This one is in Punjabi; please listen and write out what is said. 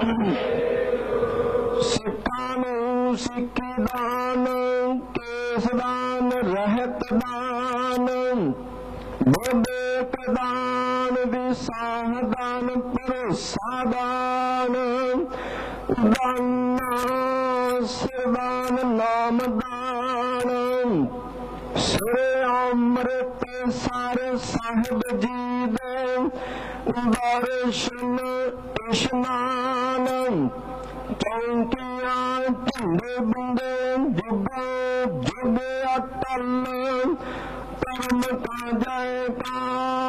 ਸਿੱਖਾਂ ਨੂੰ ਸਿੱਖੀ ਦਾਨ, ਕੇਸ ਦਾਨ, ਰਹਿਤ ਦਾਨ, ਵਿਵੇਕ ਦਾਨ, ਵਿਸਾਹ ਦਾਨ, ਭਰੋਸਾ ਦਾਨ, ਦਾਨਾ ਸਿਰਦਾਨ, ਨਾਮ ਦਾਨ, ਸਿਰੇ ਅੰਮ੍ਰਿਤ ਸਰ ਸਾਹਿਬ ਜੀ ਦੇ ਦਰਸ਼ਨ ਇਸ਼ਨਾਨ, ਚੌਂਕੀਆਂ ਝੰਡੇ ਬੰਦੇ ਜੁਗੋ ਜੁਗ ਅਟਲ, ਧਰਮ ਕਾ ਜੈਕਾਰ